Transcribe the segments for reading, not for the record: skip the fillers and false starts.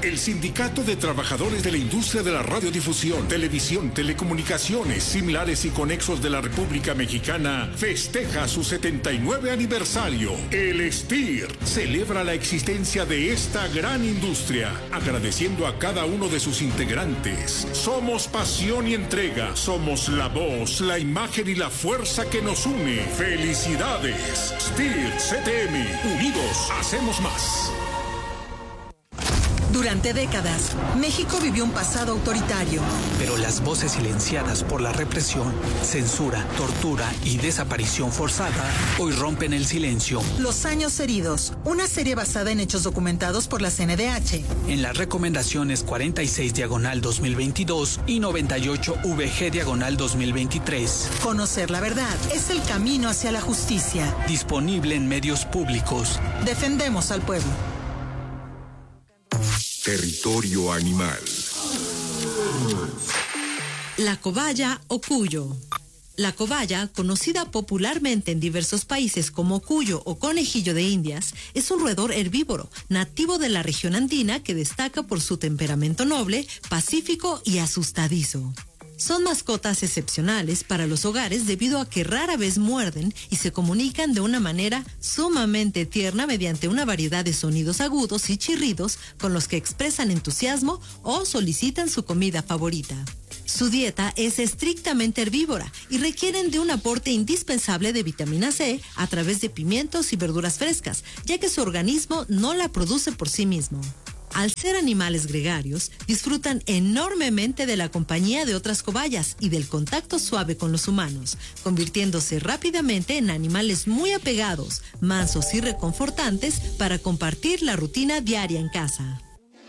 El Sindicato de Trabajadores de la Industria de la Radiodifusión, Televisión, Telecomunicaciones, Similares y Conexos de la República Mexicana festeja su 79 aniversario. El STIR celebra la existencia de esta gran industria, agradeciendo a cada uno de sus integrantes. Somos pasión y entrega, somos la voz, la imagen y la fuerza que nos une. ¡Felicidades! STIR CTM, unidos hacemos más. Durante décadas, México vivió un pasado autoritario. Pero las voces silenciadas por la represión, censura, tortura y desaparición forzada hoy rompen el silencio. Los años heridos, una serie basada en hechos documentados por la CNDH. En las recomendaciones 46/2022 y 98/VG/2023. Conocer la verdad es el camino hacia la justicia. Disponible en medios públicos. Defendemos al pueblo. Territorio animal. La cobaya o cuyo. La cobaya, conocida popularmente en diversos países como cuyo o conejillo de Indias, es un roedor herbívoro, nativo de la región andina que destaca por su temperamento noble, pacífico y asustadizo. Son mascotas excepcionales para los hogares debido a que rara vez muerden y se comunican de una manera sumamente tierna mediante una variedad de sonidos agudos y chirridos con los que expresan entusiasmo o solicitan su comida favorita. Su dieta es estrictamente herbívora y requieren de un aporte indispensable de vitamina C a través de pimientos y verduras frescas, ya que su organismo no la produce por sí mismo. Al ser animales gregarios, disfrutan enormemente de la compañía de otras cobayas y del contacto suave con los humanos, convirtiéndose rápidamente en animales muy apegados, mansos y reconfortantes para compartir la rutina diaria en casa.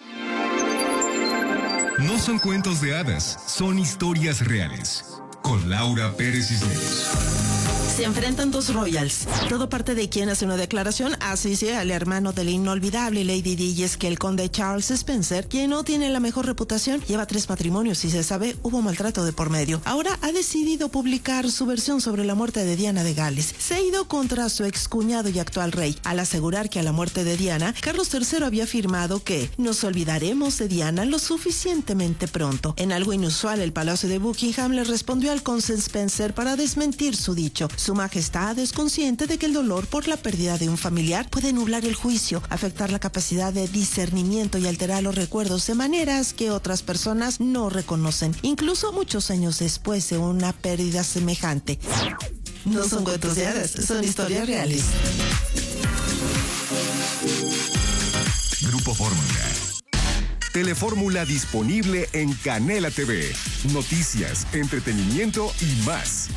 No son cuentos de hadas, son historias reales. Con Laura Pérez Cisneros. Se enfrentan dos royals. Todo parte de quien hace una declaración, así sea el hermano del inolvidable Lady Di, y es que el conde Charles Spencer, quien no tiene la mejor reputación, lleva 3 matrimonios y se sabe hubo maltrato de por medio. Ahora ha decidido publicar su versión sobre la muerte de Diana de Gales. Se ha ido contra su excuñado y actual rey, al asegurar que a la muerte de Diana, Carlos III había afirmado que nos olvidaremos de Diana lo suficientemente pronto. En algo inusual, el Palacio de Buckingham le respondió al conde Spencer para desmentir su dicho. Su Majestad es consciente de que el dolor por la pérdida de un familiar puede nublar el juicio, afectar la capacidad de discernimiento y alterar los recuerdos de maneras que otras personas no reconocen, incluso muchos años después de una pérdida semejante. No son cuentos de hadas, son historias reales. Grupo Fórmula. Telefórmula disponible en Canela TV. Noticias, entretenimiento y más.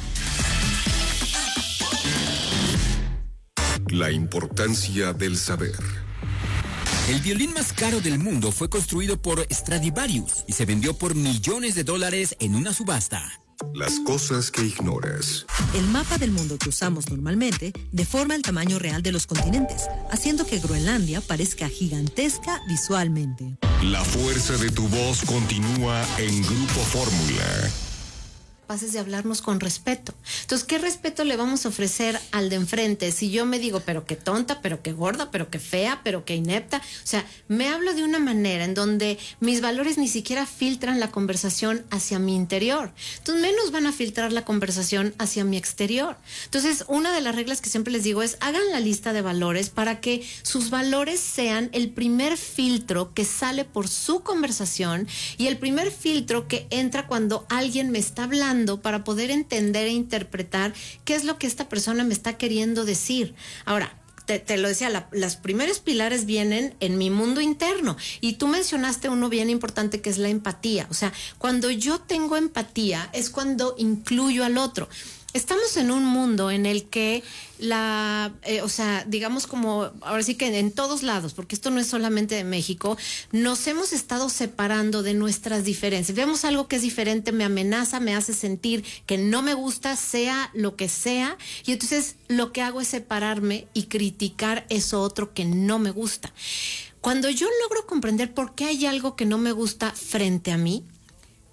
La importancia del saber. El violín más caro del mundo fue construido por Stradivarius y se vendió por millones de dólares en una subasta. Las cosas que ignoras. El mapa del mundo que usamos normalmente deforma el tamaño real de los continentes, haciendo que Groenlandia parezca gigantesca visualmente. La fuerza de tu voz continúa en Grupo Fórmula. De hablarnos con respeto. Entonces, ¿qué respeto le vamos a ofrecer al de enfrente? Si yo me digo, pero qué tonta, pero qué gorda, pero qué fea, pero qué inepta. O sea, me hablo de una manera en donde mis valores ni siquiera filtran la conversación hacia mi interior. Entonces, menos van a filtrar la conversación hacia mi exterior. Entonces, una de las reglas que siempre les digo es, hagan la lista de valores para que sus valores sean el primer filtro que sale por su conversación y el primer filtro que entra cuando alguien me está hablando, para poder entender e interpretar qué es lo que esta persona me está queriendo decir. Ahora, te lo decía, las primeros pilares vienen en mi mundo interno, y tú mencionaste uno bien importante que es la empatía. O sea, cuando yo tengo empatía es cuando incluyo al otro. Estamos en un mundo en el que digamos como, ahora sí que en todos lados, porque esto no es solamente de México, nos hemos estado separando de nuestras diferencias. Vemos algo que es diferente, me amenaza, me hace sentir que no me gusta, sea lo que sea, y entonces lo que hago es separarme y criticar eso otro que no me gusta. Cuando yo logro comprender por qué hay algo que no me gusta frente a mí,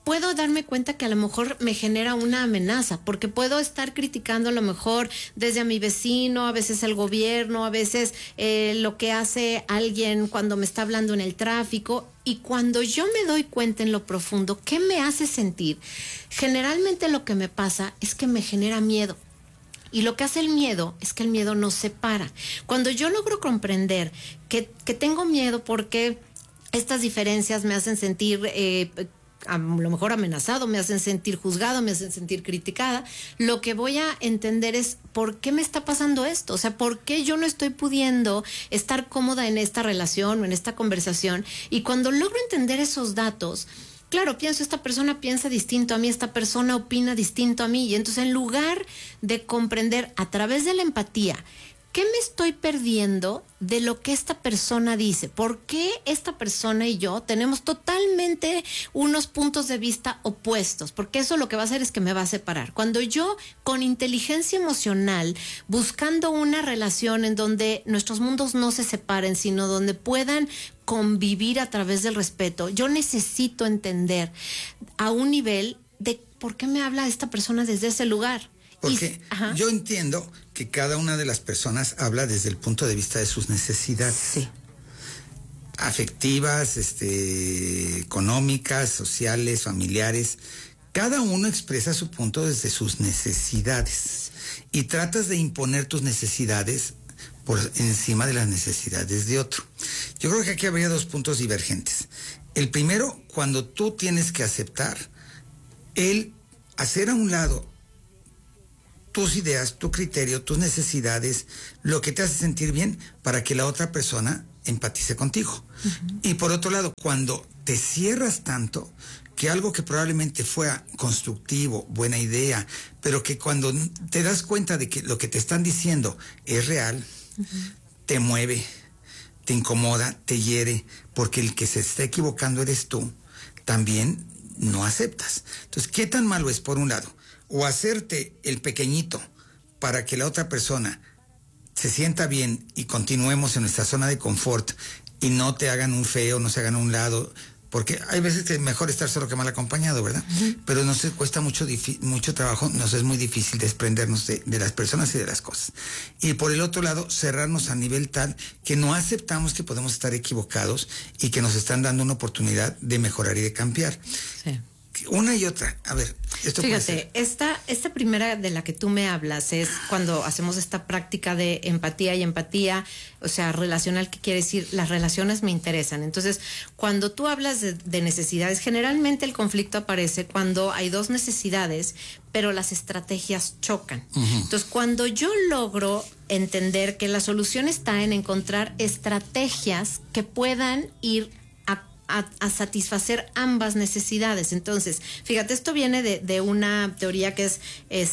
puedo darme cuenta que a lo mejor me genera una amenaza, porque puedo estar criticando a lo mejor desde a mi vecino, a veces el gobierno, a veces lo que hace alguien cuando me está hablando en el tráfico. Y cuando yo me doy cuenta en lo profundo, ¿qué me hace sentir? Generalmente lo que me pasa es que me genera miedo. Y lo que hace el miedo es que el miedo nos separa. Cuando yo logro comprender que tengo miedo porque estas diferencias me hacen sentir a lo mejor amenazado, me hacen sentir juzgado, me hacen sentir criticada, lo que voy a entender es por qué me está pasando esto, o sea, por qué yo no estoy pudiendo estar cómoda en esta relación o en esta conversación. Y cuando logro entender esos datos, claro, pienso, esta persona piensa distinto a mí, esta persona opina distinto a mí, y entonces en lugar de comprender a través de la empatía ¿qué me estoy perdiendo de lo que esta persona dice? ¿Por qué esta persona y yo tenemos totalmente unos puntos de vista opuestos? Porque eso lo que va a hacer es que me va a separar. Cuando yo, con inteligencia emocional, buscando una relación en donde nuestros mundos no se separen, sino donde puedan convivir a través del respeto, yo necesito entender a un nivel de por qué me habla esta persona desde ese lugar. Porque yo entiendo que cada una de las personas habla desde el punto de vista de sus necesidades. Sí. Afectivas, económicas, sociales, familiares. Cada uno expresa su punto desde sus necesidades. Y tratas de imponer tus necesidades por encima de las necesidades de otro. Yo creo que aquí habría dos puntos divergentes. El primero, cuando tú tienes que aceptar el hacer a un lado tus ideas, tu criterio, tus necesidades, lo que te hace sentir bien para que la otra persona empatice contigo. Uh-huh. Y por otro lado, cuando te cierras tanto que algo que probablemente fuera constructivo, buena idea, pero que cuando te das cuenta de que lo que te están diciendo es real, uh-huh, te mueve, te incomoda, te hiere, porque el que se está equivocando eres tú, también no aceptas. Entonces, ¿qué tan malo es por un lado? O hacerte el pequeñito para que la otra persona se sienta bien y continuemos en nuestra zona de confort y no te hagan un feo, no se hagan a un lado, porque hay veces que es mejor estar solo que mal acompañado, ¿verdad? Uh-huh. Pero nos cuesta mucho trabajo, nos es muy difícil desprendernos de las personas y de las cosas. Y por el otro lado, cerrarnos a nivel tal que no aceptamos que podemos estar equivocados y que nos están dando una oportunidad de mejorar y de cambiar. Sí. Una y otra. A ver, esto fíjate, esta primera de la que tú me hablas es cuando hacemos esta práctica de empatía y empatía, o sea, relacional, que quiere decir las relaciones me interesan. Entonces, cuando tú hablas de necesidades, generalmente el conflicto aparece cuando hay dos necesidades, pero las estrategias chocan. Uh-huh. Entonces, cuando yo logro entender que la solución está en encontrar estrategias que puedan ir a satisfacer ambas necesidades. Entonces, fíjate, esto viene de una teoría que es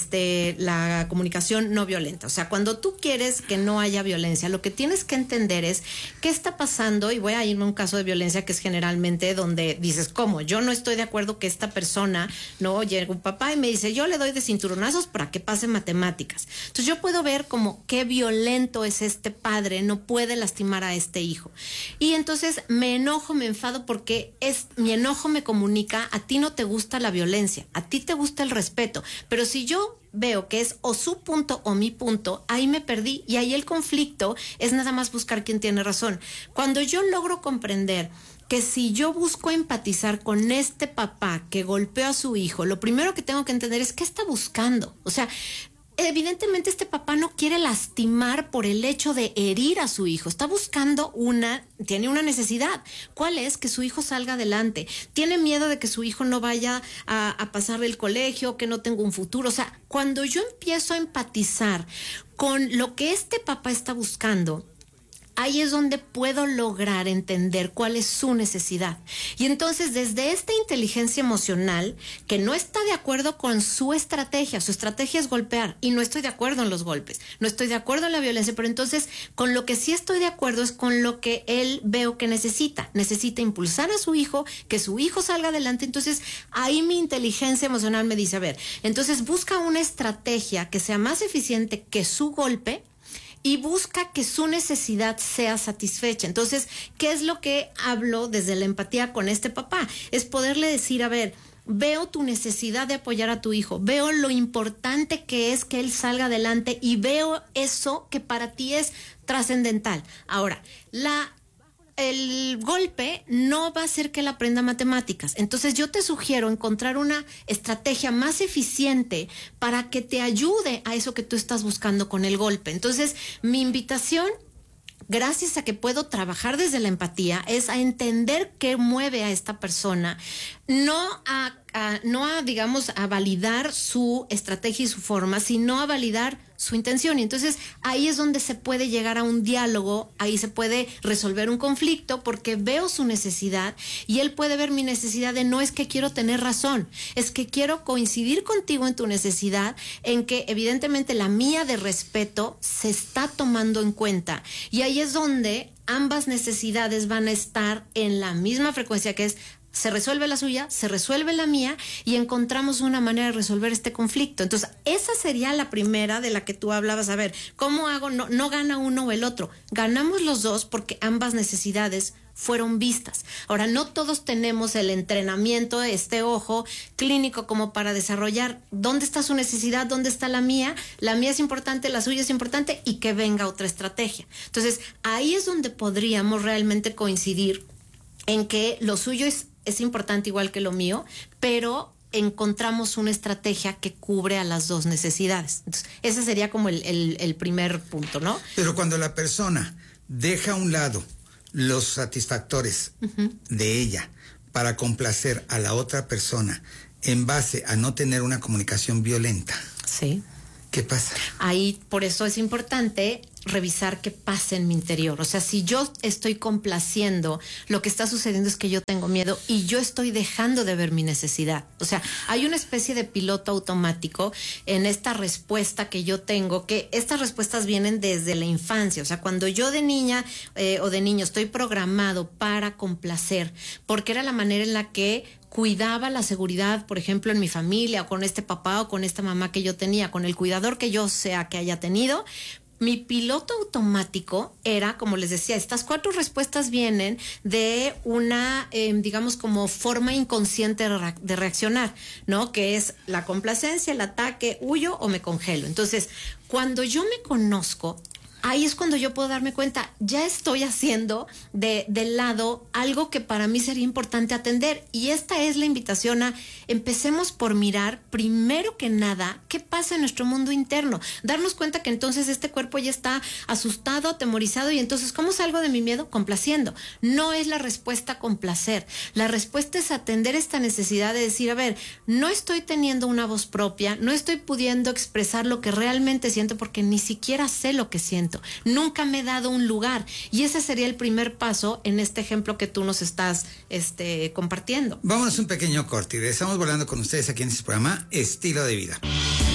la comunicación no violenta. O sea, cuando tú quieres que no haya violencia, lo que tienes que entender es qué está pasando, y voy a irme a un caso de violencia que es generalmente donde dices, ¿cómo? Yo no estoy de acuerdo que esta persona, no, llega un papá y me dice, yo le doy de cinturonazos para que pase matemáticas. Entonces yo puedo ver como qué violento es este padre, no puede lastimar a este hijo. Y entonces me enojo, me enfado, porque mi enojo me comunica, a ti no te gusta la violencia, a ti te gusta el respeto, pero si yo veo que es o su punto o mi punto, ahí me perdí, y ahí el conflicto es nada más buscar quién tiene razón. Cuando yo logro comprender que si yo busco empatizar con este papá que golpeó a su hijo, lo primero que tengo que entender es qué está buscando. O sea, evidentemente este papá no quiere lastimar por el hecho de herir a su hijo. Está buscando tiene una necesidad. ¿Cuál es? Que su hijo salga adelante. Tiene miedo de que su hijo no vaya a pasar del colegio, que no tenga un futuro. O sea, cuando yo empiezo a empatizar con lo que este papá está buscando, ahí es donde puedo lograr entender cuál es su necesidad. Y entonces, desde esta inteligencia emocional, que no está de acuerdo con su estrategia es golpear, y no estoy de acuerdo en los golpes, no estoy de acuerdo en la violencia, pero entonces, con lo que sí estoy de acuerdo es con lo que él veo que necesita impulsar a su hijo, que su hijo salga adelante. Entonces, ahí mi inteligencia emocional me dice, a ver, entonces busca una estrategia que sea más eficiente que su golpe, y busca que su necesidad sea satisfecha. Entonces, ¿qué es lo que hablo desde la empatía con este papá? Es poderle decir, a ver, veo tu necesidad de apoyar a tu hijo, veo lo importante que es que él salga adelante y veo eso que para ti es trascendental. Ahora, el golpe no va a hacer que él aprenda matemáticas. Entonces yo te sugiero encontrar una estrategia más eficiente para que te ayude a eso que tú estás buscando con el golpe. Entonces mi invitación, gracias a que puedo trabajar desde la empatía, es a entender qué mueve a esta persona, no a digamos, a validar su estrategia y su forma, sino a validar su intención. Y entonces ahí es donde se puede llegar a un diálogo, ahí se puede resolver un conflicto, porque veo su necesidad y él puede ver mi necesidad de no es que quiero tener razón, es que quiero coincidir contigo en tu necesidad, en que evidentemente la mía de respeto se está tomando en cuenta. Y ahí es donde ambas necesidades van a estar en la misma frecuencia, que es se resuelve la suya, se resuelve la mía y encontramos una manera de resolver este conflicto. Entonces, esa sería la primera de la que tú hablabas. A ver, ¿cómo hago? No gana uno o el otro. Ganamos los dos porque ambas necesidades fueron vistas. Ahora, no todos tenemos el entrenamiento, ojo clínico como para desarrollar dónde está su necesidad, dónde está la mía es importante, la suya es importante y que venga otra estrategia. Entonces, ahí es donde podríamos realmente coincidir en que lo suyo es importante igual que lo mío, pero encontramos una estrategia que cubre a las dos necesidades. Entonces, ese sería como el primer punto, ¿no? Pero cuando la persona deja a un lado los satisfactores de ella para complacer a la otra persona en base a no tener una comunicación violenta, sí, ¿qué pasa? Ahí, por eso es importante revisar qué pasa en mi interior. O sea, si yo estoy complaciendo, lo que está sucediendo es que yo tengo miedo y yo estoy dejando de ver mi necesidad. O sea, hay una especie de piloto automático en esta respuesta que yo tengo, que estas respuestas vienen desde la infancia. O sea, cuando yo de niña o de niño estoy programado para complacer, porque era la manera en la que cuidaba la seguridad, por ejemplo, en mi familia, o con este papá o con esta mamá que yo tenía, con el cuidador que yo sea que haya tenido, mi piloto automático era, como les decía, estas 4 respuestas vienen de una, digamos, como forma inconsciente de reaccionar, ¿no? Que es la complacencia, el ataque, huyo o me congelo. Entonces, cuando yo me conozco, ahí es cuando yo puedo darme cuenta, ya estoy haciendo del lado algo que para mí sería importante atender. Y esta es la invitación a empecemos por mirar, primero que nada, qué pasa en nuestro mundo interno. Darnos cuenta que entonces este cuerpo ya está asustado, atemorizado, y entonces, ¿cómo salgo de mi miedo? Complaciendo. No es la respuesta complacer. La respuesta es atender esta necesidad de decir, a ver, no estoy teniendo una voz propia, no estoy pudiendo expresar lo que realmente siento porque ni siquiera sé lo que siento. Nunca me he dado un lugar. Y ese sería el primer paso en este ejemplo que tú nos estás compartiendo. Vámonos un pequeño corte y regresamos volando con ustedes aquí en este programa Estilo de Vida.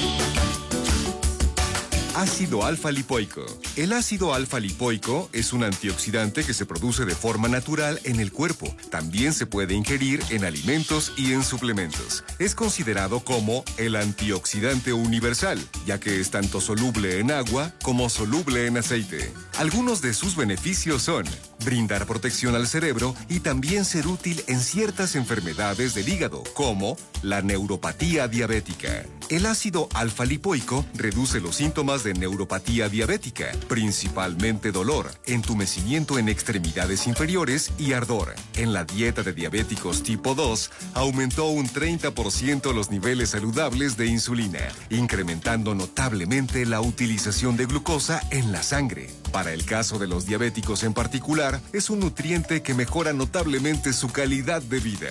Ácido alfa-lipoico. El ácido alfa-lipoico es un antioxidante que se produce de forma natural en el cuerpo. También se puede ingerir en alimentos y en suplementos. Es considerado como el antioxidante universal, ya que es tanto soluble en agua como soluble en aceite. Algunos de sus beneficios son brindar protección al cerebro y también ser útil en ciertas enfermedades del hígado, como la neuropatía diabética. El ácido alfa-lipoico reduce los síntomas de neuropatía diabética, principalmente dolor, entumecimiento en extremidades inferiores y ardor. En la dieta de diabéticos tipo 2, aumentó un 30% los niveles saludables de insulina, incrementando notablemente la utilización de glucosa en la sangre. Para el caso de los diabéticos en particular, es un nutriente que mejora notablemente su calidad de vida.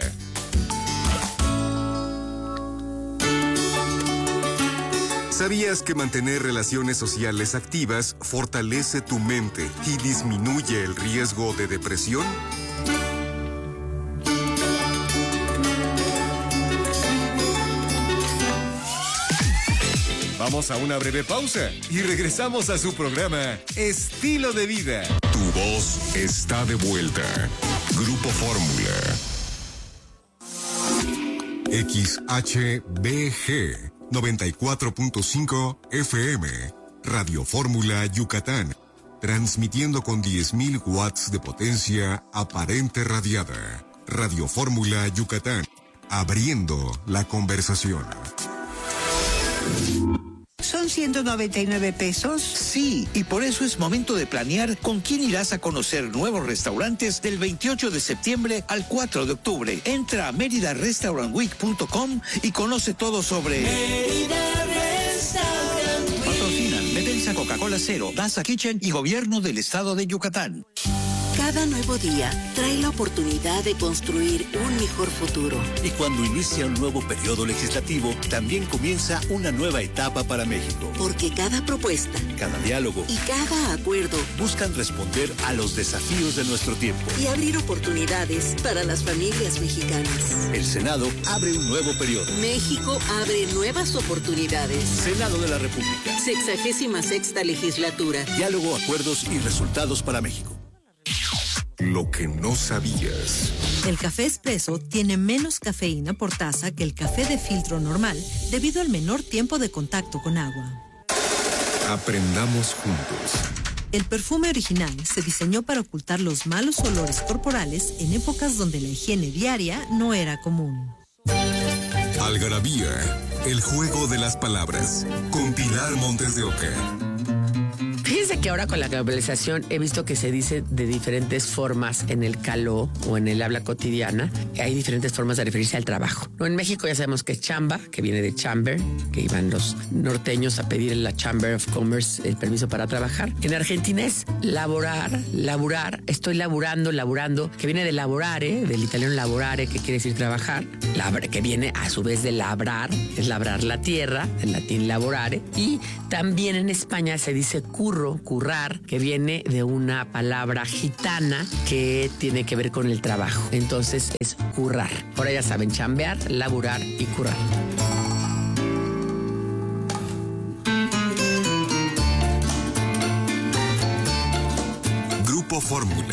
¿Sabías que mantener relaciones sociales activas fortalece tu mente y disminuye el riesgo de depresión? Vamos a una breve pausa y regresamos a su programa Estilo de Vida. Tu voz está de vuelta. Grupo Fórmula. XHBG 94.5 FM. Radio Fórmula Yucatán. Transmitiendo con 10.000 watts de potencia aparente radiada. Radio Fórmula Yucatán. abriendo la conversación. ¿Son 199 pesos? Sí, y por eso es momento de planear con quién irás a conocer nuevos restaurantes del 28 de septiembre al 4 de octubre. Entra a meridarestaurantweek.com y conoce todo sobre... Mérida Restaurant Week. Patrocinan Betensa, Coca-Cola Cero, Daza Kitchen y Gobierno del Estado de Yucatán. Cada nuevo día trae la oportunidad de construir un mejor futuro. Y cuando inicia un nuevo periodo legislativo, también comienza una nueva etapa para México. Porque cada propuesta, cada diálogo y cada acuerdo buscan responder a los desafíos de nuestro tiempo. Y abrir oportunidades para las familias mexicanas. El Senado abre un nuevo periodo. México abre nuevas oportunidades. Senado de la República. 66ª legislatura. Diálogo, acuerdos y resultados para México. Lo que no sabías. El café expreso tiene menos cafeína por taza que el café de filtro normal debido al menor tiempo de contacto con agua. Aprendamos juntos. El perfume original se diseñó para ocultar los malos olores corporales en épocas donde la higiene diaria no era común. Algarabía, el juego de las palabras, con Pilar Montes de Oca. Fíjense que ahora con la globalización he visto que se dice de diferentes formas en el caló o en el habla cotidiana. Hay diferentes formas de referirse al trabajo. No, en México ya sabemos que es chamba, que viene de chamber, que iban los norteños a pedir en la Chamber of Commerce el permiso para trabajar. En Argentina es laburar, estoy laburando, que viene de lavorare, del italiano lavorare, que quiere decir trabajar, que viene a su vez de labrar, es labrar la tierra, en latín lavorare. Y también en España se dice currar, que viene de una palabra gitana que tiene que ver con el trabajo. Entonces es currar. Ahora ya saben, chambear, laburar y currar. Grupo Fórmula.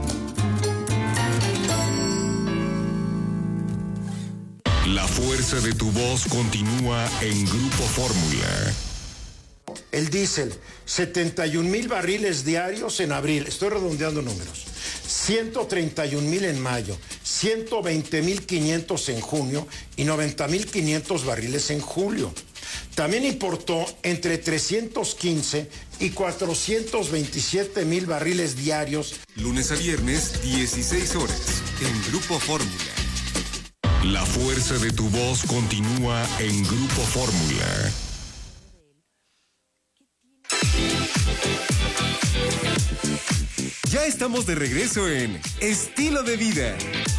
La fuerza de tu voz continúa en Grupo Fórmula. El diésel, 71,000 barriles diarios en abril, estoy redondeando números, 131,000 en mayo, 120,500 en junio y 90,500 barriles en julio. También importó entre 315 y 427,000 barriles diarios. Lunes a viernes, 16 horas, en Grupo Fórmula. La fuerza de tu voz continúa en Grupo Fórmula. Ya estamos de regreso en Estilo de Vida.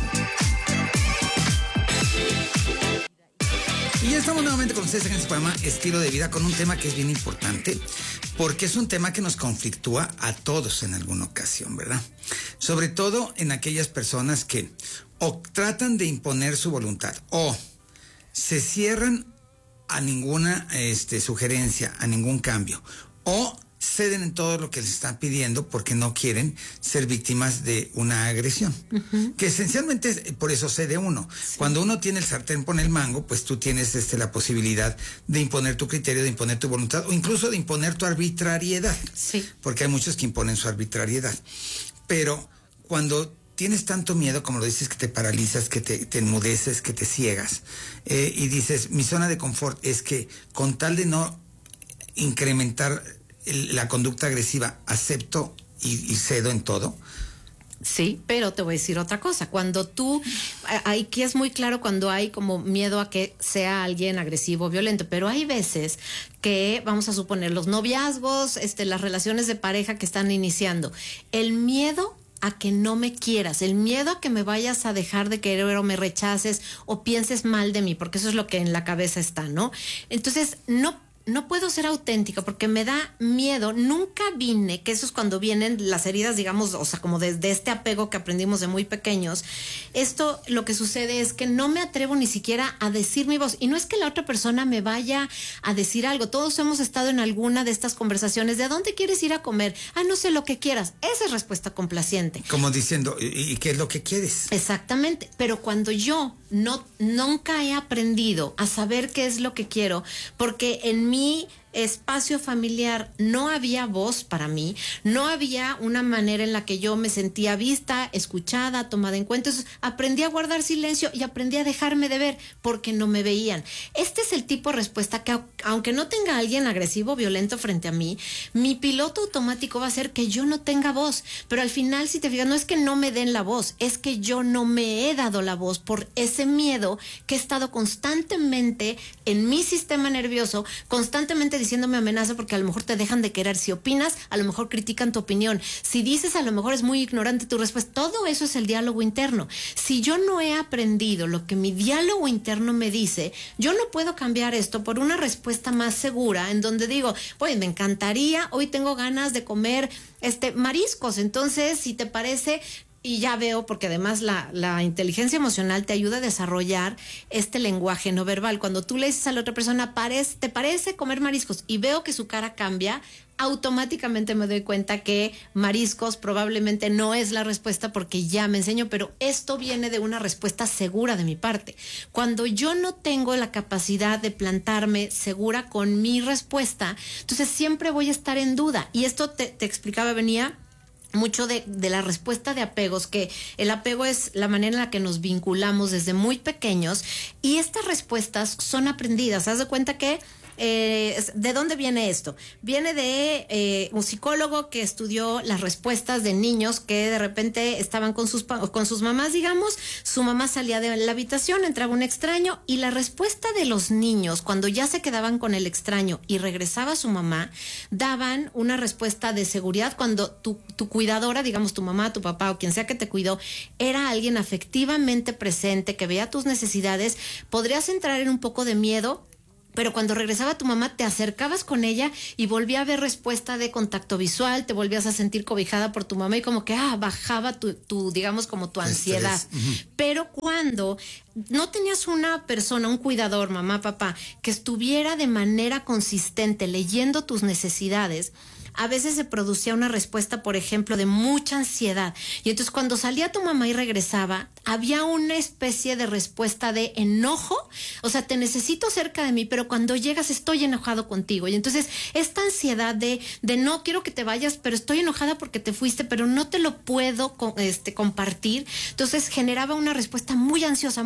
Y ya estamos nuevamente con ustedes en este programa Estilo de Vida con un tema que es bien importante porque es un tema que nos conflictúa a todos en alguna ocasión, ¿verdad? Sobre todo en aquellas personas que o tratan de imponer su voluntad o se cierran a ninguna sugerencia, a ningún cambio, o ceden en todo lo que les están pidiendo porque no quieren ser víctimas de una agresión. Que esencialmente por eso cede uno. Sí. Cuando uno tiene el sartén por el mango, pues tú tienes la posibilidad de imponer tu criterio, de imponer tu voluntad o incluso de imponer tu arbitrariedad. Sí. Porque hay muchos que imponen su arbitrariedad. Pero cuando tienes tanto miedo, como lo dices, que te paralizas, que te enmudeces, que te ciegas, y dices, mi zona de confort es que con tal de no incrementar la conducta agresiva, acepto y cedo en todo. Sí, pero te voy a decir otra cosa. Cuando tú, aquí es muy claro cuando hay como miedo a que sea alguien agresivo, violento, pero hay veces que, vamos a suponer, los noviazgos, las relaciones de pareja que están iniciando, el miedo a que no me quieras, el miedo a que me vayas a dejar de querer o me rechaces o pienses mal de mí, porque eso es lo que en la cabeza está, ¿no? Entonces, no puedo ser auténtica porque me da miedo. Nunca vine, que eso es cuando vienen las heridas, digamos, o sea, como desde este apego que aprendimos de muy pequeños. Esto, lo que sucede es que no me atrevo ni siquiera a decir mi voz. Y no es que la otra persona me vaya a decir algo. Todos hemos estado en alguna de estas conversaciones. ¿De dónde quieres ir a comer? No sé, lo que quieras. Esa es respuesta complaciente. Como diciendo, ¿y qué es lo que quieres? Exactamente. Pero cuando yo nunca he aprendido a saber qué es lo que quiero, porque en mi espacio familiar no había voz para mí, no había una manera en la que yo me sentía vista, escuchada, tomada en cuenta. Entonces aprendí a guardar silencio y aprendí a dejarme de ver porque no me veían. Este es el tipo de respuesta que, aunque no tenga a alguien agresivo, violento frente a mí, mi piloto automático va a ser que yo no tenga voz. Pero al final, si te fijas, no es que no me den la voz, es que yo no me he dado la voz por ese miedo que he estado constantemente en mi sistema nervioso, constantemente diciéndome amenaza porque a lo mejor te dejan de querer. Si opinas, a lo mejor critican tu opinión. Si dices, a lo mejor es muy ignorante tu respuesta. Todo eso es el diálogo interno. Si yo no he aprendido lo que mi diálogo interno me dice, yo no puedo cambiar esto por una respuesta más segura, en donde digo, pues me encantaría, hoy tengo ganas de comer mariscos. Entonces, si te parece... Y ya veo, porque además la inteligencia emocional te ayuda a desarrollar este lenguaje no verbal. Cuando tú le dices a la otra persona, ¿te parece comer mariscos? Y veo que su cara cambia, automáticamente me doy cuenta que mariscos probablemente no es la respuesta porque ya me enseño, pero esto viene de una respuesta segura de mi parte. Cuando yo no tengo la capacidad de plantarme segura con mi respuesta, entonces siempre voy a estar en duda. Y esto te explicaba, venía mucho de la respuesta de apegos, que el apego es la manera en la que nos vinculamos desde muy pequeños, y estas respuestas son aprendidas. Haz de cuenta que ¿de dónde viene esto? Viene de un psicólogo que estudió las respuestas de niños que de repente estaban con sus mamás, digamos, su mamá salía de la habitación, entraba un extraño, y la respuesta de los niños cuando ya se quedaban con el extraño y regresaba su mamá, daban una respuesta de seguridad. Cuando tu cuidadora, digamos tu mamá, tu papá o quien sea que te cuidó, era alguien afectivamente presente, que veía tus necesidades, podrías entrar en un poco de miedo. Pero cuando regresaba tu mamá, te acercabas con ella y volvía a haber respuesta de contacto visual, te volvías a sentir cobijada por tu mamá y como que bajaba tu digamos, como tu ansiedad. Pero cuando no tenías una persona, un cuidador, mamá, papá, que estuviera de manera consistente leyendo tus necesidades, a veces se producía una respuesta, por ejemplo, de mucha ansiedad. Y entonces cuando salía tu mamá y regresaba, había una especie de respuesta de enojo. O sea, te necesito cerca de mí, pero cuando llegas estoy enojado contigo. Y entonces esta ansiedad de no quiero que te vayas, pero estoy enojada porque te fuiste, pero no te lo puedo compartir. Entonces generaba una respuesta muy ansiosa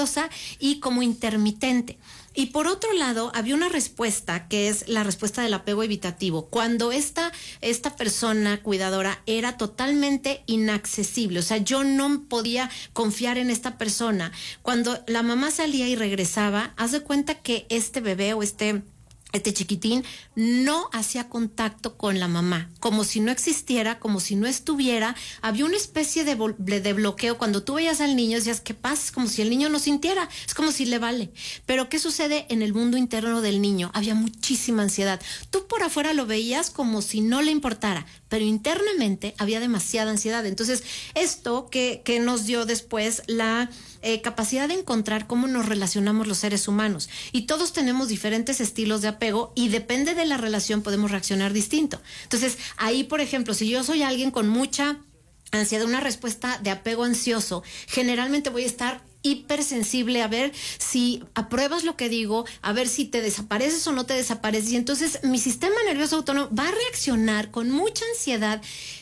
y como intermitente. Y por otro lado, había una respuesta que es la respuesta del apego evitativo. Cuando esta persona cuidadora era totalmente inaccesible, o sea, yo no podía confiar en esta persona. Cuando la mamá salía y regresaba, haz de cuenta que este bebé o este chiquitín no hacía contacto con la mamá, como si no existiera, como si no estuviera. Había una especie de bloqueo. Cuando tú veías al niño decías, ¿qué pasa? Es como si el niño no sintiera, es como si le vale. Pero ¿qué sucede en el mundo interno del niño? Había muchísima ansiedad. Tú por afuera lo veías como si no le importara, pero internamente había demasiada ansiedad. Entonces, esto que nos dio después la capacidad de encontrar cómo nos relacionamos los seres humanos. Y todos tenemos diferentes estilos de apego y depende de la relación podemos reaccionar distinto. Entonces, ahí, por ejemplo, si yo soy alguien con mucha ansiedad, una respuesta de apego ansioso, generalmente voy a estar hipersensible a ver si apruebas lo que digo, a ver si te desapareces o no te desapareces. Y entonces mi sistema nervioso autónomo va a reaccionar con mucha ansiedad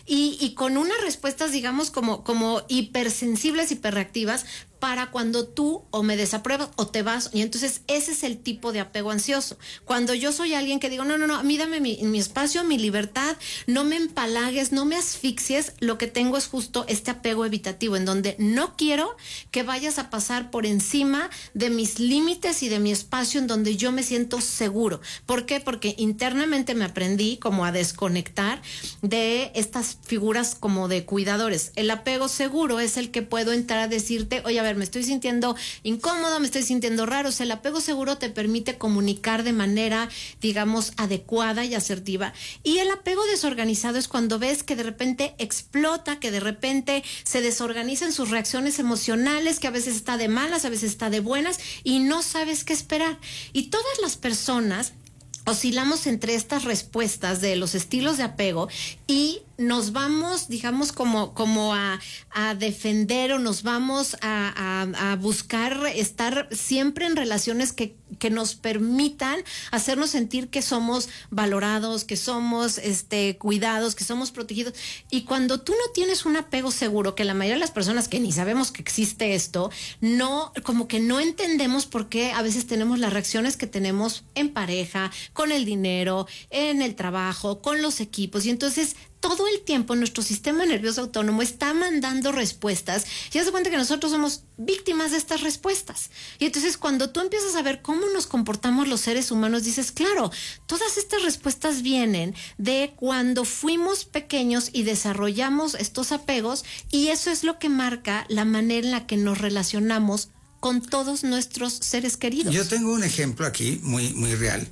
y con unas respuestas, digamos, como hipersensibles, hiperreactivas, para cuando tú o me desapruebas o te vas. Y entonces ese es el tipo de apego ansioso. Cuando yo soy alguien que digo, no, a mí dame mi espacio, mi libertad, no me empalagues, no me asfixies, lo que tengo es justo este apego evitativo, en donde no quiero que vayas a pasar por encima de mis límites y de mi espacio en donde yo me siento seguro. ¿Por qué? Porque internamente me aprendí como a desconectar de estas figuras como de cuidadores. El apego seguro es el que puedo entrar a decirte, oye, a ver, me estoy sintiendo incómoda, me estoy sintiendo raro. O sea, el apego seguro te permite comunicar de manera, digamos, adecuada y asertiva. Y el apego desorganizado es cuando ves que de repente explota, que de repente se desorganizan sus reacciones emocionales, que a veces está de malas, a veces está de buenas y no sabes qué esperar. Y todas las personas oscilamos entre estas respuestas de los estilos de apego y nos vamos, digamos, como a defender, o nos vamos a buscar estar siempre en relaciones que nos permitan hacernos sentir que somos valorados, que somos cuidados, que somos protegidos. Y cuando tú no tienes un apego seguro, que la mayoría de las personas que ni sabemos que existe esto, como que no entendemos por qué a veces tenemos las reacciones que tenemos en pareja, con el dinero, en el trabajo, con los equipos. Y entonces todo el tiempo nuestro sistema nervioso autónomo está mandando respuestas y haz de cuenta que nosotros somos víctimas de estas respuestas. Y entonces cuando tú empiezas a ver cómo nos comportamos los seres humanos, dices, claro, todas estas respuestas vienen de cuando fuimos pequeños y desarrollamos estos apegos, y eso es lo que marca la manera en la que nos relacionamos con todos nuestros seres queridos. Yo tengo un ejemplo aquí muy, muy real,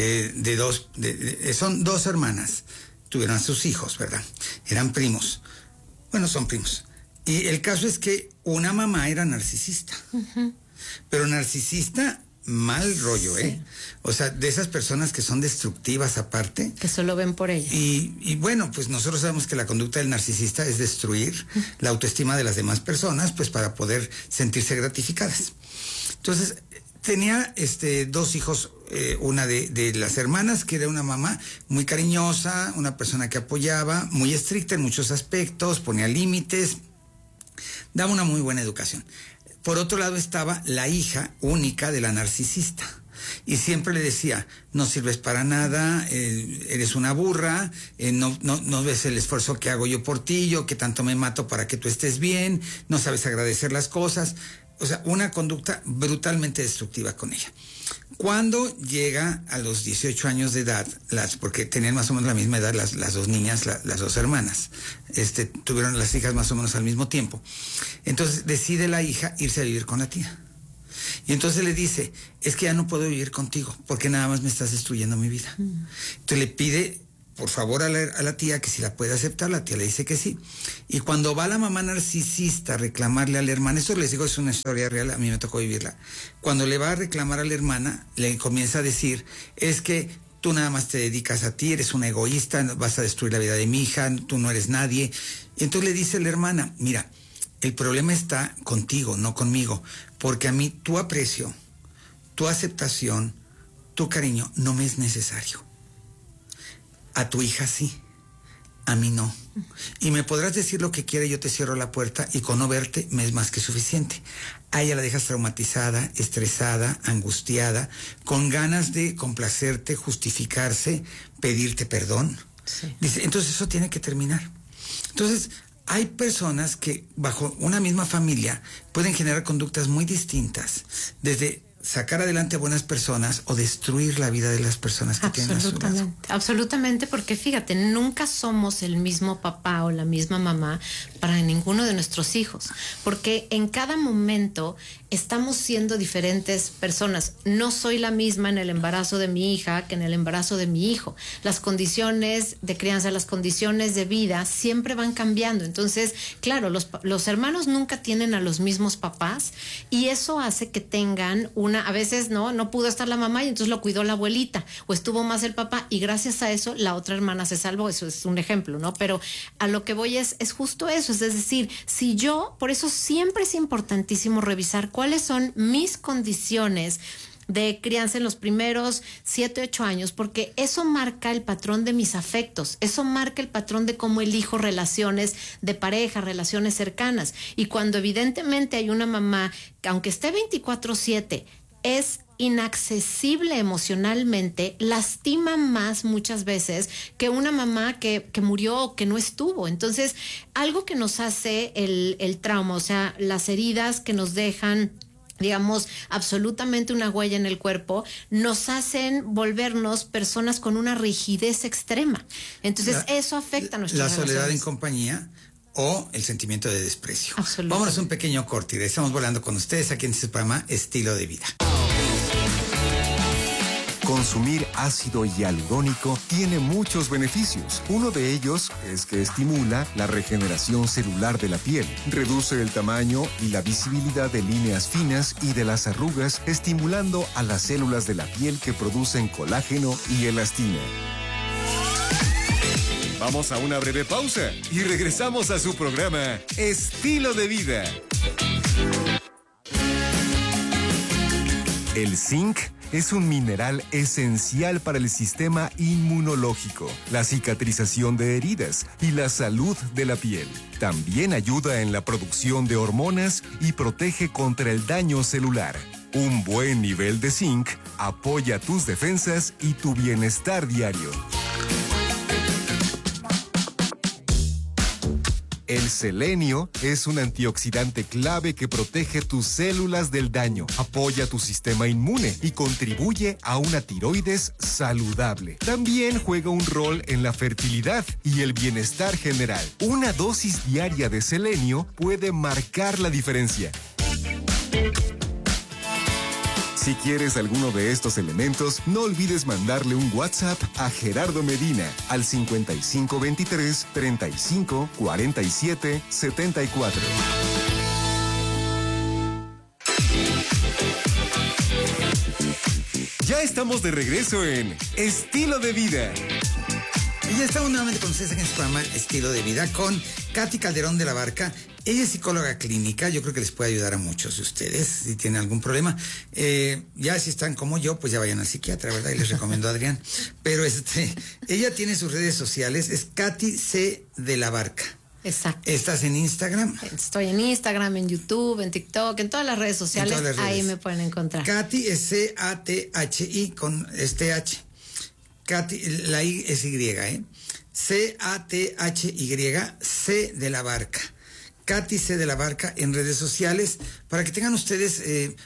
son dos hermanas. Tuvieron a sus hijos, ¿verdad? Eran primos. Bueno, son primos. Y el caso es que una mamá era narcisista. Uh-huh. Pero narcisista mal rollo, ¿eh? O sea, de esas personas que son destructivas aparte. Que solo ven por ella. Y bueno, pues nosotros sabemos que la conducta del narcisista es destruir la autoestima de las demás personas, pues para poder sentirse gratificadas. Entonces, tenía dos hijos, una de las hermanas, que era una mamá muy cariñosa, una persona que apoyaba, muy estricta en muchos aspectos, ponía límites, daba una muy buena educación. Por otro lado estaba la hija única de la narcisista. Y siempre le decía, no sirves para nada, eres una burra, no ves el esfuerzo que hago yo por ti, yo que tanto me mato para que tú estés bien, no sabes agradecer las cosas. O sea, una conducta brutalmente destructiva con ella. Cuando llega a los 18 años de edad, porque tenían más o menos la misma edad las dos niñas, las dos hermanas, tuvieron las hijas más o menos al mismo tiempo. Entonces decide la hija irse a vivir con la tía. Y entonces le dice, es que ya no puedo vivir contigo, porque nada más me estás destruyendo mi vida. Entonces le pide, por favor, a la tía que si la puede aceptar. La tía le dice que sí. Y cuando va la mamá narcisista a reclamarle a la hermana, esto les digo, es una historia real, a mí me tocó vivirla. Cuando le va a reclamar a la hermana, le comienza a decir, es que tú nada más te dedicas a ti, eres una egoísta, vas a destruir la vida de mi hija, tú no eres nadie. Y entonces le dice la hermana, mira, el problema está contigo, no conmigo, porque a mí tu aprecio, tu aceptación, tu cariño no me es necesario. A tu hija sí, a mí no. Y me podrás decir lo que quiera, yo te cierro la puerta y con no verte me es más que suficiente. A ella la dejas traumatizada, estresada, angustiada, con ganas de complacerte, justificarse, pedirte perdón. Sí. Dice, entonces eso tiene que terminar. Entonces, hay personas que bajo una misma familia pueden generar conductas muy distintas, desde sacar adelante a buenas personas o destruir la vida de las personas que tienen a su lado. Absolutamente, porque fíjate, nunca somos el mismo papá o la misma mamá para ninguno de nuestros hijos, porque en cada momento estamos siendo diferentes personas. No soy la misma en el embarazo de mi hija que en el embarazo de mi hijo. Las condiciones de crianza, las condiciones de vida siempre van cambiando. Entonces, claro, los hermanos nunca tienen a los mismos papás, y eso hace que tengan a veces no pudo estar la mamá y entonces lo cuidó la abuelita, o estuvo más el papá y gracias a eso la otra hermana se salvó. Eso es un ejemplo, ¿no? Pero a lo que voy es justo eso, es decir, por eso siempre es importantísimo revisar cuáles son mis condiciones de crianza en los primeros 7, 8 años, porque eso marca el patrón de mis afectos, eso marca el patrón de cómo elijo relaciones de pareja, relaciones cercanas. Y cuando evidentemente hay una mamá que aunque esté 24/7, es inaccesible emocionalmente, lastima más muchas veces que una mamá que murió o que no estuvo. Entonces, algo que nos hace el trauma, o sea, las heridas que nos dejan, digamos, absolutamente una huella en el cuerpo, nos hacen volvernos personas con una rigidez extrema. Entonces, eso afecta a nuestras relaciones. La soledad en compañía o el sentimiento de desprecio. Vámonos a un pequeño corte y estamos volando con ustedes aquí en este programa Estilo de Vida. Consumir ácido hialurónico tiene muchos beneficios. Uno de ellos es que estimula la regeneración celular de la piel, reduce el tamaño y la visibilidad de líneas finas y de las arrugas, estimulando a las células de la piel que producen colágeno y elastina. Vamos a una breve pausa y regresamos a su programa Estilo de Vida. El zinc es un mineral esencial para el sistema inmunológico, la cicatrización de heridas y la salud de la piel. También ayuda en la producción de hormonas y protege contra el daño celular. Un buen nivel de zinc apoya tus defensas y tu bienestar diario. El selenio es un antioxidante clave que protege tus células del daño, apoya tu sistema inmune y contribuye a una tiroides saludable. También juega un rol en la fertilidad y el bienestar general. Una dosis diaria de selenio puede marcar la diferencia. Si quieres alguno de estos elementos, no olvides mandarle un WhatsApp a Gerardo Medina al 5523 35 47 74. Ya estamos de regreso en Estilo de Vida. Y ya estamos nuevamente con ustedes en este programa Estilo de Vida con Katy Calderón de la Barca. Ella es psicóloga clínica, yo creo que les puede ayudar a muchos de ustedes si tienen algún problema. Ya si están como yo, pues ya vayan al psiquiatra, ¿verdad? Y les recomiendo a Adrián. Pero ella tiene sus redes sociales, es Katy C. de la Barca. Exacto. ¿Estás en Instagram? Estoy en Instagram, en YouTube, en TikTok, en todas las redes sociales, ahí me pueden encontrar. Katy es C-A-T-H-I con H. Katy, la I es Y, C-A-T-H-Y, C de la Barca. Katy C. de la Barca en redes sociales, para que tengan ustedes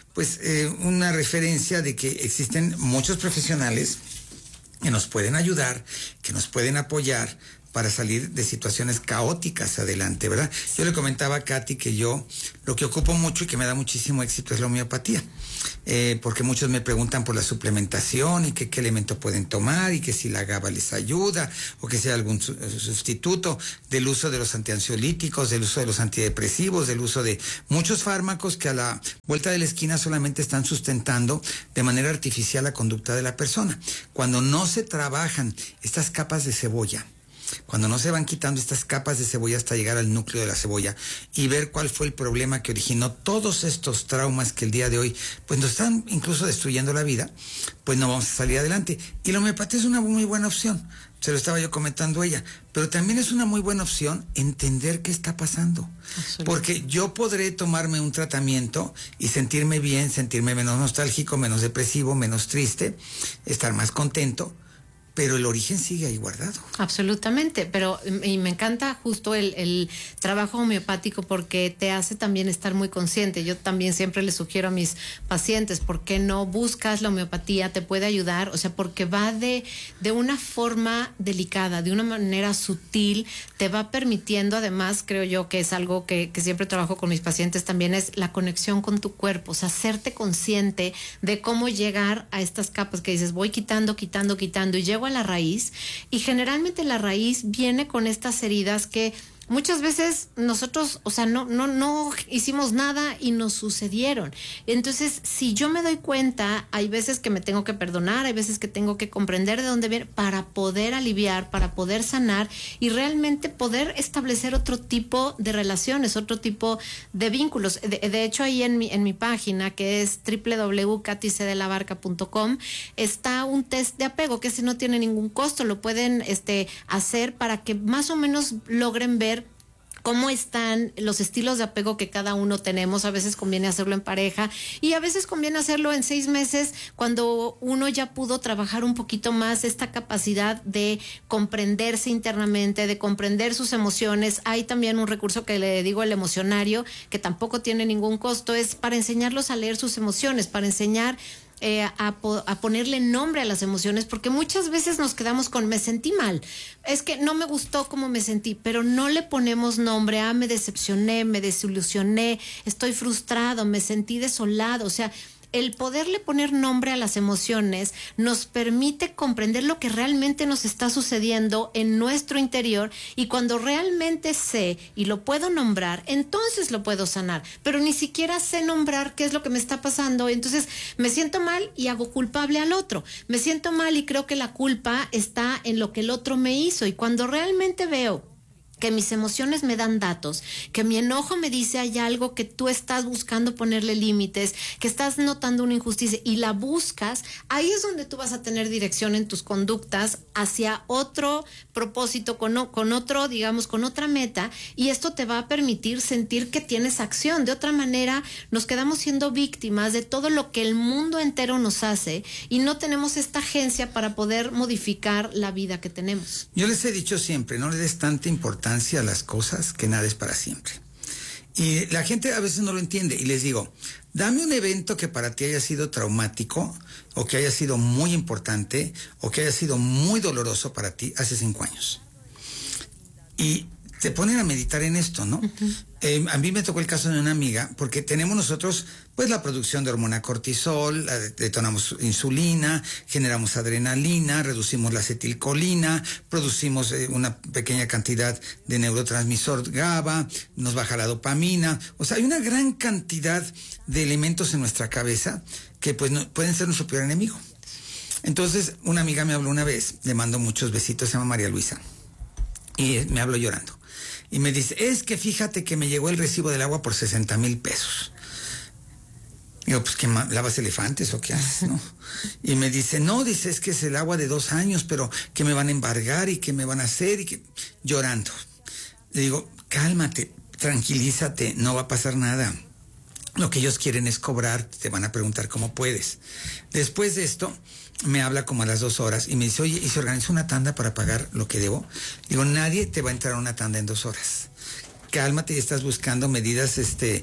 una referencia de que existen muchos profesionales que nos pueden ayudar, que nos pueden apoyar para salir de situaciones caóticas adelante, ¿verdad? Yo le comentaba a Katy que yo lo que ocupo mucho y que me da muchísimo éxito es la homeopatía, porque muchos me preguntan por la suplementación y que qué elemento pueden tomar y que si la GABA les ayuda o que sea algún sustituto del uso de los antiansiolíticos, del uso de los antidepresivos, del uso de muchos fármacos que a la vuelta de la esquina solamente están sustentando de manera artificial la conducta de la persona. Cuando no se trabajan estas capas de cebolla, cuando no se van quitando estas capas de cebolla hasta llegar al núcleo de la cebolla y ver cuál fue el problema que originó todos estos traumas que el día de hoy pues nos están incluso destruyendo la vida, pues no vamos a salir adelante. Y la homeopatía es una muy buena opción, se lo estaba yo comentando a ella, pero también es una muy buena opción entender qué está pasando. Porque yo podré tomarme un tratamiento y sentirme bien, sentirme menos nostálgico, menos depresivo, menos triste, estar más contento, pero el origen sigue ahí guardado. Absolutamente, y me encanta justo el trabajo homeopático porque te hace también estar muy consciente. Yo también siempre le sugiero a mis pacientes, ¿por qué no buscas la homeopatía? Te puede ayudar, o sea, porque va de una forma delicada, de una manera sutil, te va permitiendo, además, creo yo que es algo que siempre trabajo con mis pacientes también, es la conexión con tu cuerpo, o sea, hacerte consciente de cómo llegar a estas capas que dices, voy quitando y llego a la raíz, y generalmente la raíz viene con estas heridas que muchas veces nosotros, o sea, no hicimos nada y nos sucedieron. Entonces, si yo me doy cuenta, hay veces que me tengo que perdonar, hay veces que tengo que comprender de dónde viene para poder aliviar, para poder sanar y realmente poder establecer otro tipo de relaciones, otro tipo de vínculos. De hecho, ahí en mi página, que es www.katycdelabarca.com, está un test de apego, que ese no tiene ningún costo, lo pueden hacer para que más o menos logren ver cómo están los estilos de apego que cada uno tenemos. A veces conviene hacerlo en pareja y a veces conviene hacerlo en 6 meses cuando uno ya pudo trabajar un poquito más esta capacidad de comprenderse internamente, de comprender sus emociones. Hay también un recurso que le digo, el emocionario, que tampoco tiene ningún costo, es para enseñarlos a leer sus emociones, para enseñar a ponerle nombre a las emociones, porque muchas veces nos quedamos con me sentí mal, es que no me gustó cómo me sentí, pero no le ponemos nombre a me decepcioné, me desilusioné, estoy frustrado, me sentí desolado. O sea, el poderle poner nombre a las emociones nos permite comprender lo que realmente nos está sucediendo en nuestro interior, y cuando realmente sé y lo puedo nombrar, entonces lo puedo sanar, pero ni siquiera sé nombrar qué es lo que me está pasando. Entonces me siento mal y hago culpable al otro, me siento mal y creo que la culpa está en lo que el otro me hizo, y cuando realmente veo que mis emociones me dan datos, que mi enojo me dice hay algo que tú estás buscando ponerle límites, que estás notando una injusticia y la buscas, ahí es donde tú vas a tener dirección en tus conductas hacia otro propósito, con otro, digamos, con otra meta, y esto te va a permitir sentir que tienes acción. De otra manera, nos quedamos siendo víctimas de todo lo que el mundo entero nos hace y no tenemos esta agencia para poder modificar la vida que tenemos. Yo les he dicho siempre, no le des tanta importancia a las cosas, que nada es para siempre. Y la gente a veces no lo entiende, y les digo, dame un evento que para ti haya sido traumático, o que haya sido muy importante, o que haya sido muy doloroso para ti hace 5 años. Y te ponen a meditar en esto, ¿no? A mí me tocó el caso de una amiga, porque tenemos nosotros pues la producción de hormona cortisol, detonamos insulina, generamos adrenalina, reducimos la acetilcolina, producimos una pequeña cantidad de neurotransmisor GABA, nos baja la dopamina. O sea, hay una gran cantidad de elementos en nuestra cabeza que pues no, pueden ser nuestro peor enemigo. Entonces, una amiga me habló una vez, le mando muchos besitos, se llama María Luisa, y me habló llorando. Y me dice, es que fíjate que me llegó el recibo del agua por 60,000 pesos. Digo, pues, ¿qué lavas elefantes o qué haces, no? Y me dice, no, dice, es que es el agua de 2 años, pero que me van a embargar y que me van a hacer, y que... Llorando. Le digo, cálmate, tranquilízate, no va a pasar nada. Lo que ellos quieren es cobrar, te van a preguntar cómo puedes. Después de esto, me habla como a las 2 horas y me dice, oye, ¿y se organiza una tanda para pagar lo que debo? Digo, nadie te va a entrar a una tanda en 2 horas. Cálmate, y estás buscando medidas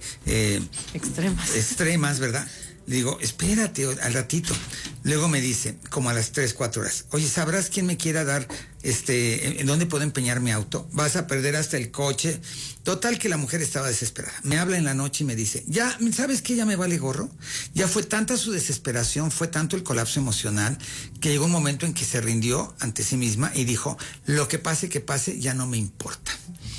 extremas, ¿verdad? Le digo, espérate al ratito. Luego me dice, como a las 3, 4 horas, oye, ¿sabrás quién me quiera dar, en dónde puedo empeñar mi auto? Vas a perder hasta el coche. Total que la mujer estaba desesperada. Me habla en la noche y me dice, ya, ¿sabes qué? Ya me vale gorro. Ya fue tanta su desesperación, fue tanto el colapso emocional, que llegó un momento en que se rindió ante sí misma y dijo, lo que pase, ya no me importa.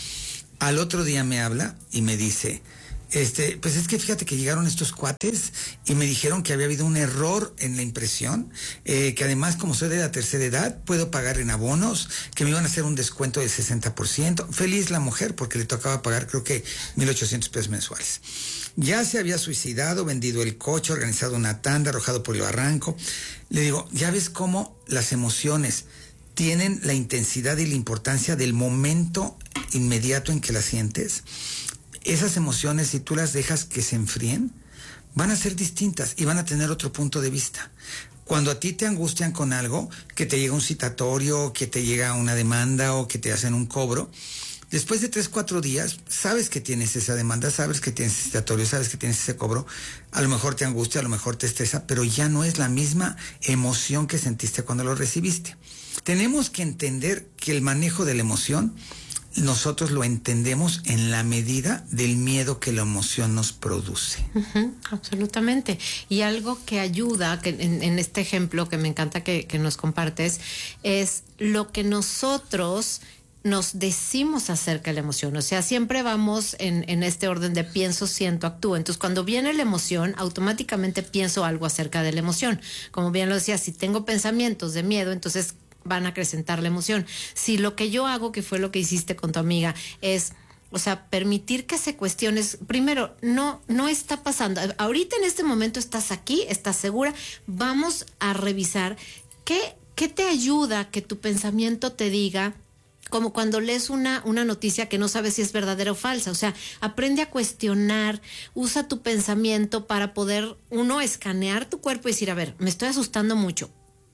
Al otro día me habla y me dice, pues es que fíjate que llegaron estos cuates y me dijeron que había habido un error en la impresión, que además, como soy de la tercera edad, puedo pagar en abonos, que me iban a hacer un descuento del 60%. Feliz la mujer, porque le tocaba pagar, creo que 1,800 pesos mensuales. Ya se había suicidado, vendido el coche, organizado una tanda, arrojado por el barranco. Le digo, ¿ya ves cómo las emociones tienen la intensidad y la importancia del momento inmediato en que las sientes? Esas emociones, si tú las dejas que se enfríen, van a ser distintas y van a tener otro punto de vista. Cuando a ti te angustian con algo, que te llega un citatorio, que te llega una demanda o que te hacen un cobro, después de 3, 4 días, sabes que tienes esa demanda, sabes que tienes ese citatorio, sabes que tienes ese cobro, a lo mejor te angustia, a lo mejor te estresa, pero ya no es la misma emoción que sentiste cuando lo recibiste. Tenemos que entender que el manejo de la emoción nosotros lo entendemos en la medida del miedo que la emoción nos produce. Absolutamente. Y algo que ayuda, que en este ejemplo que me encanta que nos compartes, es lo que nosotros nos decimos acerca de la emoción. O sea, siempre vamos en este orden de pienso, siento, actúo. Entonces, cuando viene la emoción, automáticamente pienso algo acerca de la emoción. Como bien lo decía, si tengo pensamientos de miedo, entonces van a acrecentar la emoción. Si lo que yo hago, que fue lo que hiciste con tu amiga, es, o sea, permitir que se cuestiones, primero, no está pasando. Ahorita en este momento estás aquí, estás segura, vamos a revisar qué te ayuda que tu pensamiento te diga, como cuando lees una noticia que no sabes si es verdadera o falsa. O sea, aprende a cuestionar, usa tu pensamiento para poder, escanear tu cuerpo y decir, a ver, me estoy asustando mucho.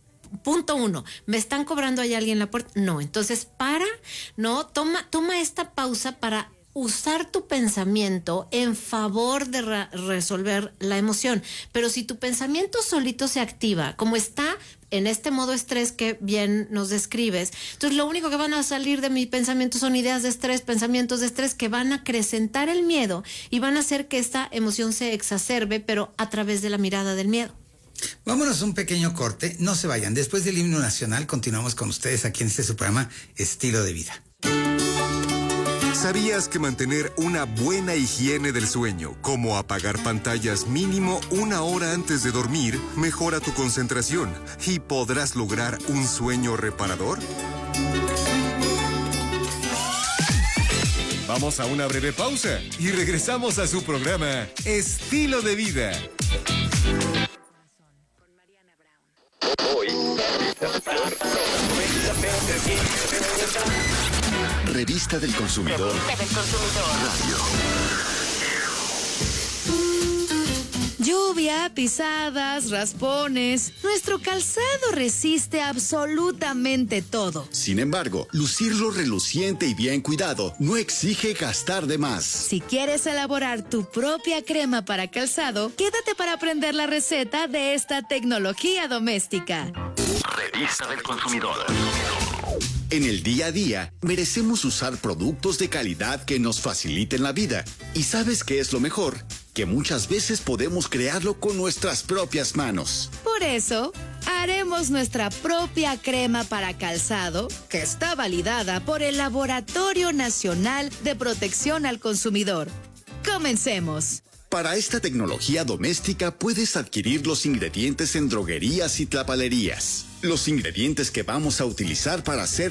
Punto 1, ¿me están cobrando ahí alguien en la puerta? No, entonces toma esta pausa para usar tu pensamiento en favor de resolver la emoción. Pero si tu pensamiento solito se activa, como está en este modo estrés que bien nos describes, entonces lo único que van a salir de mi pensamiento son ideas de estrés, pensamientos de estrés que van a acrecentar el miedo y van a hacer que esta emoción se exacerbe, pero a través de la mirada del miedo. Vámonos a un pequeño corte, no se vayan. Después del himno nacional continuamos con ustedes aquí en este su programa Estilo de Vida. ¿Sabías que mantener una buena higiene del sueño, como apagar pantallas mínimo 1 hora antes de dormir, mejora tu concentración y podrás lograr un sueño reparador? Vamos a una breve pausa y regresamos a su programa Estilo de Vida. Revista del Consumidor. Radio. Lluvia, pisadas, raspones. Nuestro calzado resiste absolutamente todo. Sin embargo, lucirlo reluciente y bien cuidado no exige gastar de más. Si quieres elaborar tu propia crema para calzado, quédate para aprender la receta de esta tecnología doméstica. Revista del Consumidor. En el día a día, merecemos usar productos de calidad que nos faciliten la vida. ¿Y sabes qué es lo mejor? Que muchas veces podemos crearlo con nuestras propias manos. Por eso, haremos nuestra propia crema para calzado, que está validada por el Laboratorio Nacional de Protección al Consumidor. ¡Comencemos! Para esta tecnología doméstica puedes adquirir los ingredientes en droguerías y tlapalerías. Los ingredientes que vamos a utilizar para hacer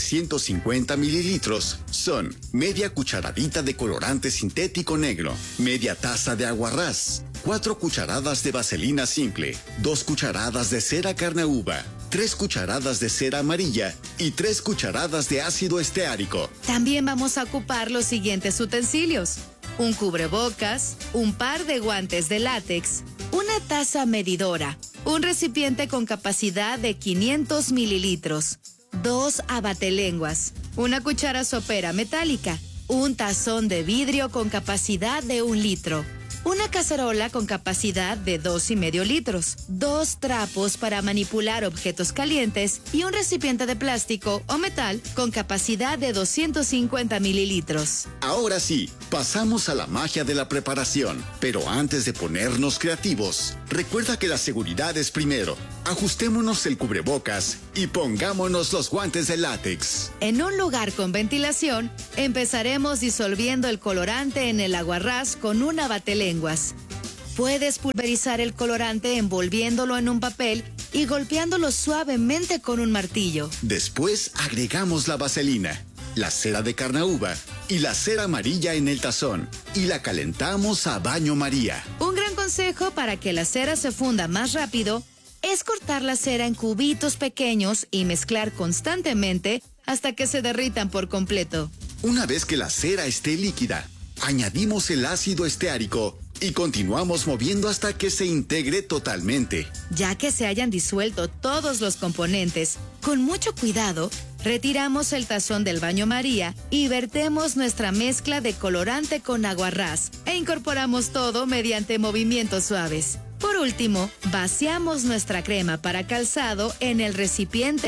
750 mililitros son media cucharadita de colorante sintético negro, media taza de aguarrás, 4 cucharadas de vaselina simple, 2 cucharadas de cera carnauba, 3 cucharadas de cera amarilla y 3 cucharadas de ácido esteárico. También vamos a ocupar los siguientes utensilios: un cubrebocas, un par de guantes de látex, una taza medidora, un recipiente con capacidad de 500 mililitros, 2 abatelenguas, una cuchara sopera metálica, un tazón de vidrio con capacidad de 1 litro, una cacerola con capacidad de 2,5 litros, 2 trapos para manipular objetos calientes y un recipiente de plástico o metal con capacidad de 250 mililitros. Ahora sí, pasamos a la magia de la preparación. Pero antes de ponernos creativos, recuerda que la seguridad es primero. Ajustémonos el cubrebocas y pongámonos los guantes de látex. En un lugar con ventilación, empezaremos disolviendo el colorante en el aguarrás con una batelenguas. Puedes pulverizar el colorante envolviéndolo en un papel y golpeándolo suavemente con un martillo. Después agregamos la vaselina, la cera de carnauba y la cera amarilla en el tazón y la calentamos a baño María. Un gran consejo para que la cera se funda más rápido es cortar la cera en cubitos pequeños y mezclar constantemente hasta que se derritan por completo. Una vez que la cera esté líquida, añadimos el ácido esteárico y continuamos moviendo hasta que se integre totalmente. Ya que se hayan disuelto todos los componentes, con mucho cuidado, retiramos el tazón del baño María y vertemos nuestra mezcla de colorante con aguarrás e incorporamos todo mediante movimientos suaves. Por último, vaciamos nuestra crema para calzado en el recipiente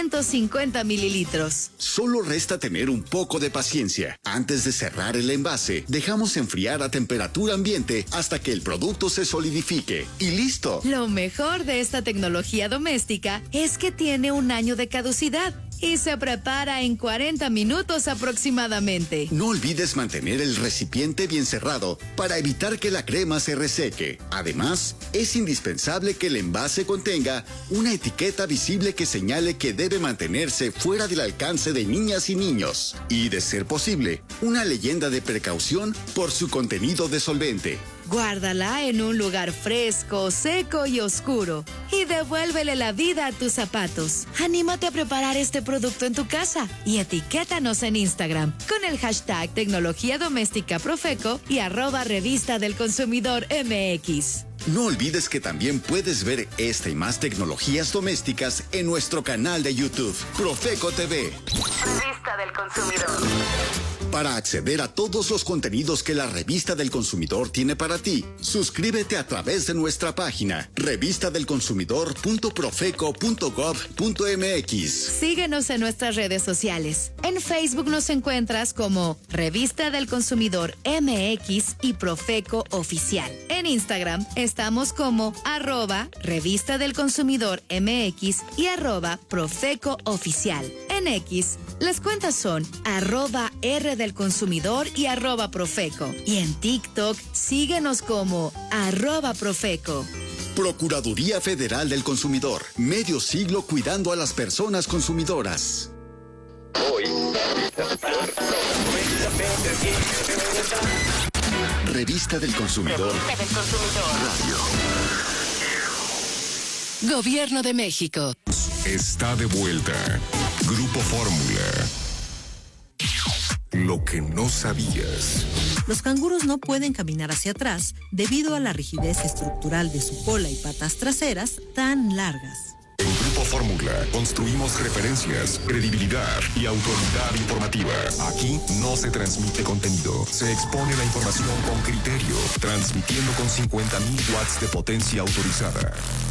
250 mililitros. Solo resta tener un poco de paciencia. Antes de cerrar el envase, dejamos enfriar a temperatura ambiente hasta que el producto se solidifique. ¡Y listo! Lo mejor de esta tecnología doméstica es que tiene 1 año de caducidad y se prepara en 40 minutos aproximadamente. No olvides mantener el recipiente bien cerrado para evitar que la crema se reseque. Además, es indispensable que el envase contenga una etiqueta visible que señale que debe mantenerse fuera del alcance de niñas y niños. Y, de ser posible, una leyenda de precaución por su contenido de solvente. Guárdala en un lugar fresco, seco y oscuro. Y devuélvele la vida a tus zapatos. Anímate a preparar este producto en tu casa y etiquétanos en Instagram con el hashtag Tecnología Doméstica Profeco y @Revista del Consumidor MX. No olvides que también puedes ver esta y más tecnologías domésticas en nuestro canal de YouTube, Profeco TV. Revista del Consumidor. Para acceder a todos los contenidos que la Revista del Consumidor tiene para ti, suscríbete a través de nuestra página revistadelconsumidor.profeco.gov.mx. Síguenos en nuestras redes sociales. En Facebook nos encuentras como Revista del Consumidor MX y Profeco Oficial. En Instagram estamos como @Revista del Consumidor MX y @Profeco Oficial. En X, las cuentas son @R del Consumidor y @Profeco. Y en TikTok, síguenos como @Profeco. Procuraduría Federal del Consumidor. Medio siglo cuidando a las personas consumidoras. Hoy. Revista del Consumidor. Radio. Gobierno de México. Está de vuelta. Grupo Fórmula. Lo que no sabías. Los canguros no pueden caminar hacia atrás debido a la rigidez estructural de su cola y patas traseras tan largas. En Grupo Fórmula construimos referencias, credibilidad y autoridad informativa. Aquí no se transmite contenido, se expone la información con criterio, transmitiendo con 50.000 watts de potencia autorizada.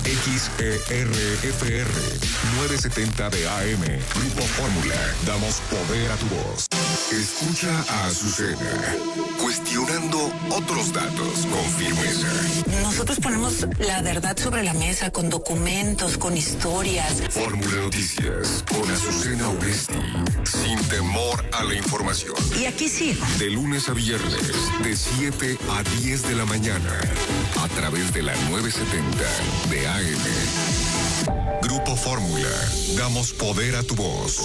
XERFR 970 de AM. Grupo Fórmula. Damos poder a tu voz. Escucha a Azucena, cuestionando otros datos con firmeza. Nosotros ponemos la verdad sobre la mesa con documentos, con historias. Fórmula Noticias con Azucena Uresti, sin temor a la información. Y aquí sigo. De lunes a viernes, de 7 a 10 de la mañana, a través de la 970 de AM. Grupo Fórmula, damos poder a tu voz.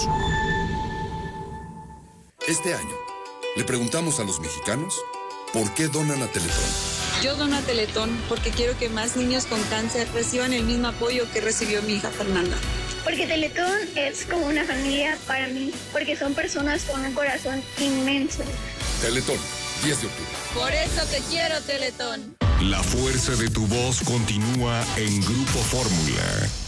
Este año, le preguntamos a los mexicanos por qué donan a Teletón. Yo dono a Teletón porque quiero que más niños con cáncer reciban el mismo apoyo que recibió mi hija Fernanda. Porque Teletón es como una familia para mí, porque son personas con un corazón inmenso. Teletón, 10 de octubre. Por eso te quiero, Teletón. La fuerza de tu voz continúa en Grupo Fórmula.